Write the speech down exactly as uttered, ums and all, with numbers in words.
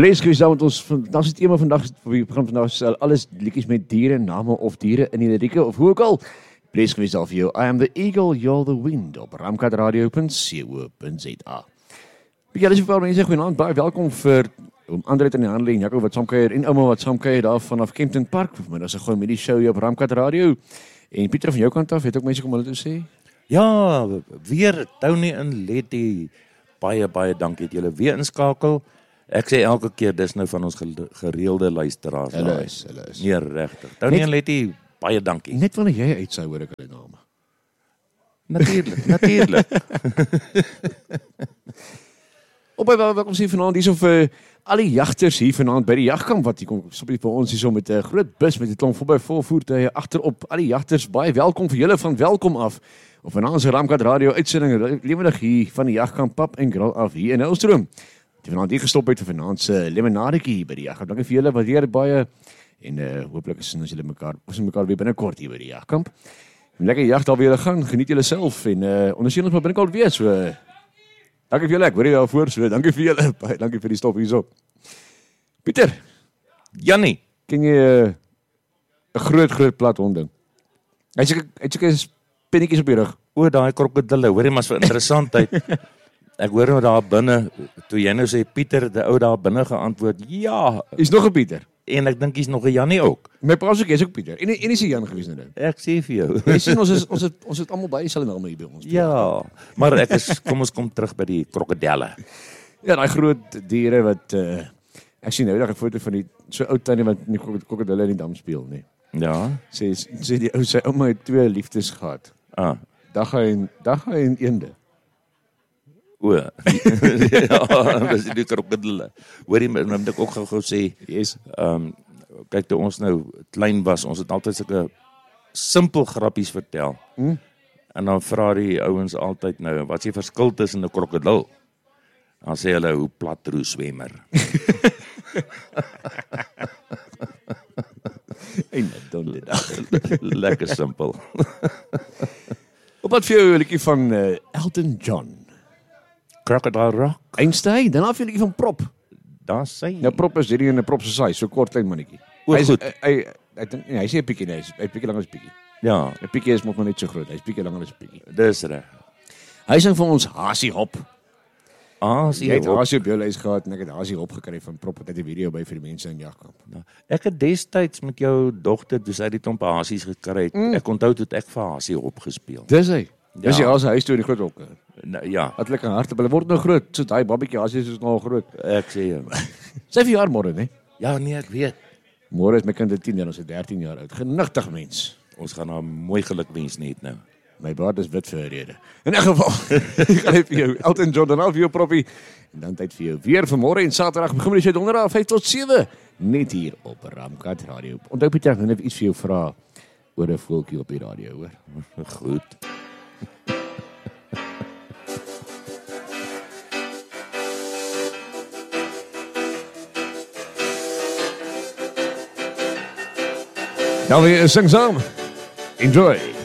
Bless gewees daar met ons, vandag is het thema vandag, we gaan vandag alles liedjies met diere, name of diere in die lirieke, of hoe ook al. Bless gewees daar vir jou, I am the eagle, you're the wind, op ramkatradio punt co punt za. Julle is vir mense, goeienaand, baie welkom vir oom Andre in die handel en Jaco wat saamkuier en ouma wat saamkuier daar vanaf Kempton Park, maar dat is 'n goeie middag show hier op Ramkat Radio. En Pieter van jou kant af, het ook mense kom hulle toe sê? Ja, weer Tony en Letty, baie, baie dankie dat julle weer inskakel. Ek sê elke keer, dis nou van ons gereelde luisteraars. Hulle is, hulle is. Nee, regtig. Tony Net, en Letty, baie dankie. Net wanneer jy uitsou, hoor ek hulle name. Natuurlijk, natuurlijk. Op by welkom sê vanaand hier so vir al die jagters hier vanaand by die jagkamp wat hier kom stop hier by ons hier so met 'n groot bus met 'n klomp voorby vol voertuie agterop. Al die jagters baie welkom vir julle van welkom af. Of vanaand se Ramkat Radio uitsending lewendig hier van die jagkamp Pap en Grill af hier in Hylstroom. Die vanaand hier gestop het vir vanaand se lemonadetjie by die jagkamp. Dankie vir julle wat hier baie en uh, hooplik is ons julle mekaar ons mekaar weer binnekort hier by die jagkamp. Lekker jag daar weer gaan. Geniet julle self en uh, ondersteun ons maar binnekort weer so. Uh, Dankie vir julle, ek hoor jy daarvoor, so dankie vir julle, baie dankie vir die stop hierso. Pieter, Jannie, ken jy 'n uh, groot groot plat hond ding? Hy sê hy sê pennetjies op die rug. O, daai krokodille, hoor jy maar so interessantheid. Ek hoor nou daar binne, toe jy nou sê Pieter, die ou daar binne geantwoord, ja. Is nog 'n Pieter? En ek dink hy's nog 'n Jannie ook. My pa sê hy's ook Pieter. En en is hy Jan gewees nou dit? Ek sê vir jou. Jy sien ons is ons het ons het almal baie dieselfde name hier by ons. Ja, maar ek is kom ons kom terug by die krokodille. Ja, daai groot diere wat uh, ek sien nou net 'n foto van die so ou tannie wat in die krokodille in die dam speel, nê. Nee. Ja. Sê sê die ou sy ouma het twee liefdes gehad. Ah, Dagga en dagga en eende. O. Ja, dis die krokodille. Hoorie, maar moet ek ook gou-gou sê, yes. Ehm um, kyk toe ons nou klein was, ons het altyd sulke simpel grappies vertel. Hmm? En dan vra die ouens altyd nou, wat is die verskil tussen 'n krokodil? Dan sê hulle hoe platroe swemmer. En dan dit. Lekker simpel. Op wat vir jou 'n liedjie van uh, Elton John. Crocodile Rock. Einstein, dan af 'n liedjie van Prop. Daar sê. Nou Prop is hierdie in 'n Prop se size, so kort klein mannetjie. O, Hy goed. hy hy hy dink nee, hy sê 'n bietjie nee, hy bietjie langer as bietjie. Ja, 'n Bietjie is mos nog net so groot. Hy's bietjie langer as bietjie. dis reg. Hy sing vir ons Hasie Hop. Ah, Jy sien het jy. Hasie op jou lys gehad en ek het Hasie Hop gekry van Prop wat het 'n video by vir die mense in Jagkamp. Ek het destyds met jou dogter, toe sy die klomp hasies gekry het. Mm. Ek onthou toe ek vir Hasie opgespeel. Dis hy. Dis Ja. die Hasie huis toe in die groot hokke. Nou, ja, Wat lekker harte, hulle word nou groot. So daai babatjie Hasie is nou al groot. ek sê jou. Sy verjaar môre, né? Ja, nee, ek weet. Môre is my kind tien jaar, ons is dertien jaar oud. Genigtig mens. Ons gaan haar mooi geluk wens net nou. My baard is wit vir 'n rede. In 'n geval, ek gaan net vir jou Elton John dan al vir jou proppie. En dan tyd vir jou weer vir môre en Saterdag begin met die donderdag vyf tot sewe net hier op Ramkat Radio. Onthou Pieter, nou net iets vir jou vra oor 'n voeltjie op die radio, hoor. Goed. Nou weer sing saam. Enjoy.